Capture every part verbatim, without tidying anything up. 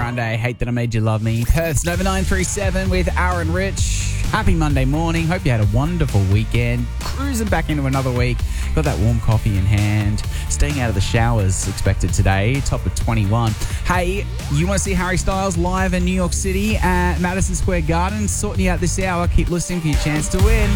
Grande, Hate That I Made You Love Me. Perth's Nova nine three seven with Aaron Rich. Happy Monday morning. Hope you had a wonderful weekend. Cruising back into another week. Got that warm coffee in hand. Staying out of the showers expected today. Top of twenty-one. Hey, you want to see Harry Styles live in New York City at Madison Square Garden? Sorting you out this hour. Keep listening for your chance to win.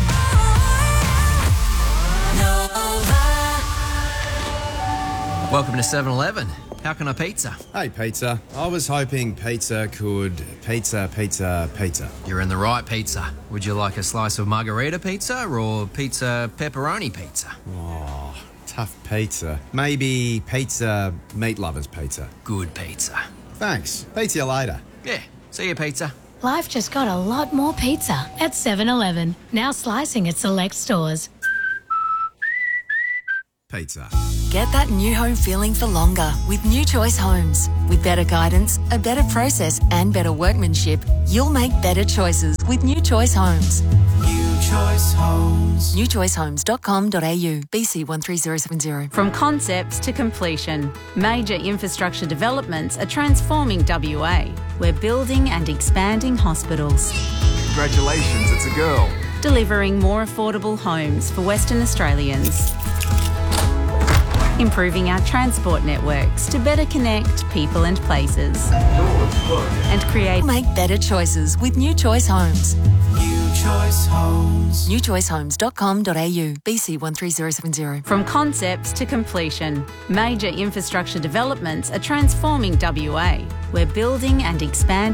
Welcome to seven eleven. How can I pizza? Hey, pizza. I was hoping pizza could pizza, pizza, pizza. You're in the right pizza. Would you like a slice of margarita pizza or pizza pepperoni pizza? Oh, tough pizza. Maybe pizza meat lovers pizza. Good pizza. Thanks. Pizza you later. Yeah, see you, pizza. Life just got a lot more pizza at seven eleven. Now slicing at select stores. Pizza. Get that new home feeling for longer with New Choice Homes. With better guidance, a better process and better workmanship, you'll make better choices with New Choice Homes. New Choice Homes. new choice homes dot com dot a u. B C one three zero seven zero. From concepts to completion, major infrastructure developments are transforming W A. We're building and expanding hospitals. Congratulations, it's a girl. Delivering more affordable homes for Western Australians. Improving our transport networks to better connect people and places. And create... Make better choices with New Choice Homes. New Choice Homes. new choice homes dot com dot a u. B C one three zero seven zero. From concepts to completion, major infrastructure developments are transforming W A. We're building and expanding